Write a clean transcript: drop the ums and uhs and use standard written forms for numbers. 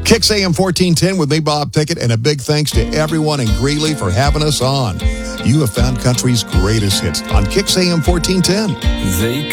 Kicks AM 1410 with me, Bob Pickett, and a big thanks to everyone in Greeley for having us on. You have found country's greatest hits on Kicks AM 1410. They